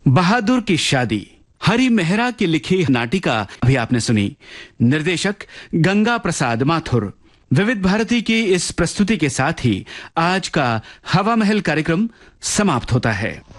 बहादुर की शादी, हरि मेहरा की लिखी नाटिका भी आपने सुनी। निर्देशक गंगा प्रसाद माथुर। विविध भारती की इस प्रस्तुति के साथ ही आज का हवा महल कार्यक्रम समाप्त होता है।